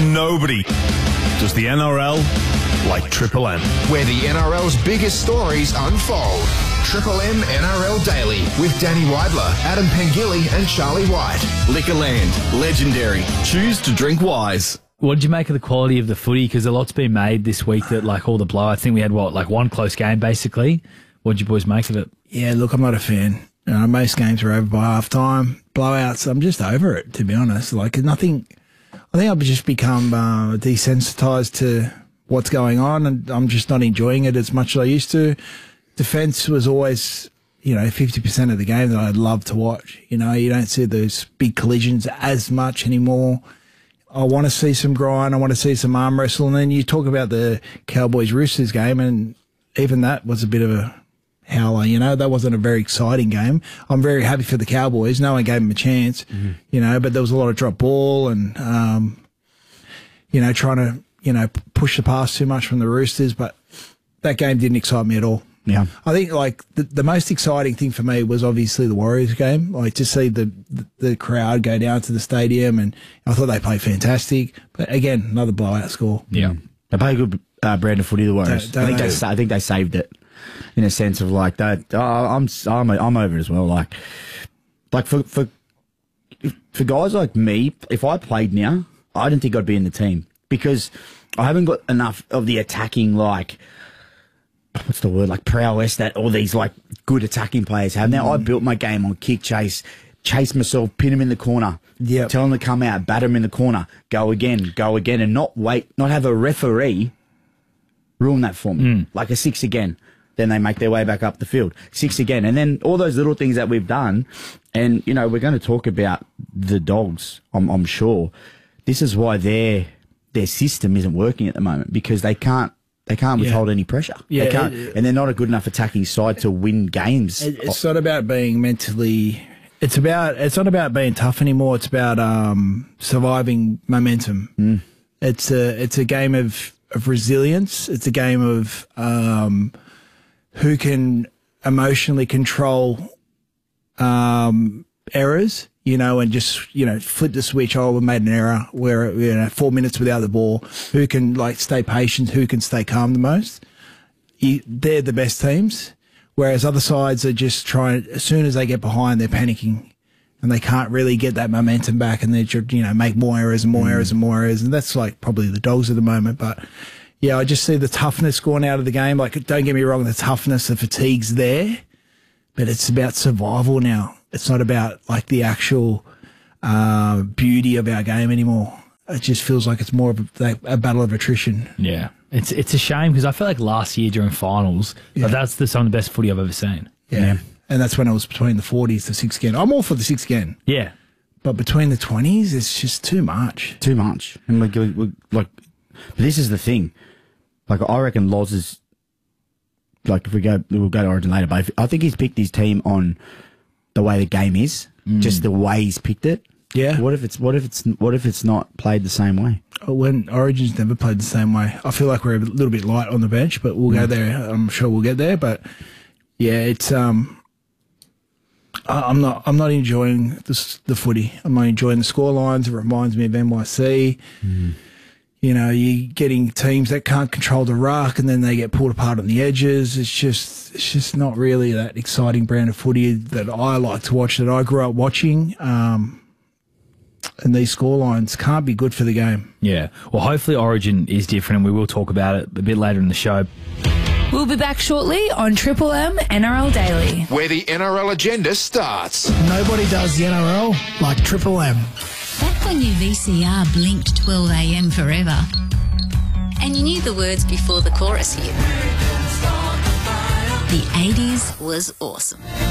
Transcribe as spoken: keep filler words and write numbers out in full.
Nobody does the N R L like Triple M. Where the N R L's biggest stories unfold. Triple M N R L Daily with Danny Weidler, Adam Pengilly and Charlie White. Liquorland, legendary. Choose to drink wise. What did you make of the quality of the footy? Because a lot's been made this week that, like, all the blow. I think we had, what, like one close game, basically. What did you boys make of it? Yeah, look, I'm not a fan. You know, most games are over by half time. Blowouts, I'm just over it, to be honest. Like, nothing. I think I've just become uh, desensitised to what's going on, and I'm just not enjoying it as much as I used to. Defence was always, you know, fifty percent of the game that I'd love to watch. You know, you don't see those big collisions as much anymore. I want to see some grind. I want to see some arm wrestle. And then you talk about the Cowboys-Roosters game, and even that was a bit of a howler. You know, that wasn't a very exciting game. I'm very happy for the Cowboys. No one gave them a chance, mm-hmm. you know, but there was a lot of drop ball and, um, you know, trying to, you know, push the pass too much from the Roosters. But that game didn't excite me at all. Yeah. I think, like, the, the most exciting thing for me was obviously the Warriors game. Like, to see the, the, the crowd go down to the stadium, and I thought they played fantastic. But again, another blowout score. Yeah. They played good uh, brand of footy, the Warriors. Don't, don't I, think they, I think they saved it in a sense of, like, that. Oh, I'm, I'm, I'm over it as well. Like, like for, for, for guys like me, if I played now, I don't think I'd be in the team because I haven't got enough of the attacking, like, what's the word, like prowess that all these like good attacking players have. Now, mm. I built my game on kick, chase, chase myself, pin him in the corner, yep. tell him to come out, bat him in the corner, go again, go again, and not wait, not have a referee ruin that for me. Mm. Like a six again. Then they make their way back up the field. Six again. And then all those little things that we've done, and, you know, we're going to talk about the Dogs, I'm, I'm sure. This is why their their system isn't working at the moment, because they can't They can't Yeah. withhold any pressure. Yeah, they can't, it- and they're not a good enough attacking side to win games. It, it's not about being mentally. It's about. It's not about being tough anymore. It's about um, surviving momentum. Mm. It's a. It's a game of of resilience. It's a game of um, who can emotionally control um, errors. You know, and just, you know, flip the switch. Oh, we made an error. We're, you know, four minutes without the ball. Who can, like, stay patient? Who can stay calm the most? You, they're the best teams. Whereas other sides are just trying, as soon as they get behind, they're panicking. And they can't really get that momentum back. And they just, you know, make more errors and more mm. errors and more errors. And that's, like, probably the Dogs at the moment. But, yeah, I just see the toughness going out of the game. Like, don't get me wrong, the toughness, the fatigue's there. But it's about survival now. It's not about, like, the actual uh, beauty of our game anymore. It just feels like it's more of a, a battle of attrition. Yeah. It's it's a shame because I feel like last year during finals, Yeah. that's the, some of the best footy I've ever seen. Yeah. yeah. And that's when it was between the forties, the six again. I'm all for the six again. Yeah. But between the twenties, it's just too much. Too much. And like, we, like, but this is the thing. Like, I reckon Loz is, like, if we go, we'll go to Origin later, but if, I think he's picked his team on the way the game is, mm. just the way he's picked it. Yeah. What if it's what if it's what if it's not played the same way? When Origin's never played the same way. I feel like we're a little bit light on the bench, but we'll mm. go there. I'm sure we'll get there. But yeah, it's um, I, I'm not I'm not enjoying the the footy. I'm not enjoying the score lines. It reminds me of N Y C. Mm. You know, you're getting teams that can't control the ruck, and then they get pulled apart on the edges. It's just, it's just not really that exciting brand of footy that I like to watch, that I grew up watching. Um, and these scorelines can't be good for the game. Yeah. Well, hopefully Origin is different, and we will talk about it a bit later in the show. We'll be back shortly on Triple M N R L Daily. Where the N R L agenda starts. Nobody does the N R L like Triple M. Back when your V C R blinked twelve a m forever, and you knew the words before the chorus hit. The eighties was awesome.